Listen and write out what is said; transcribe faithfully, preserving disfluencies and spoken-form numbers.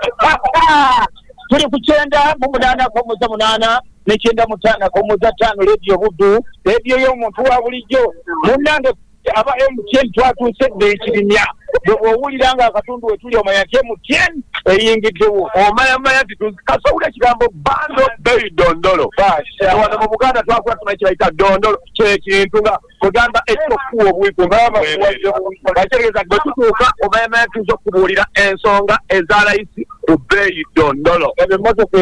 tuli ku kyenda mu munaana k'omuza munaana n'ekyenda mutaana k'omuza ttaano leediyo buddu leediyo y'omuntu wa bulijjo munnange aba M T N twatuuse dde ekirimya bw'owulira nga akatundu we tuli omanya nti M T N eyingiddewo omayamanya nti kasawula ekigambo bando bei dondolo wano mu Buganda twakuba tumanyi kibayita dondolo kyekintu nga kugamba ekyokuwa obwiku ngabategeeza bwe tutuuka omayamanya tuyinza okubuulira ensonga eza layisi ku bei dondolo